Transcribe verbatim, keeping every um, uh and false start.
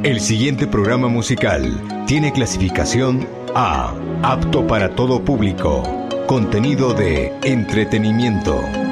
El siguiente programa musical tiene clasificación A, apto para todo público, contenido de entretenimiento.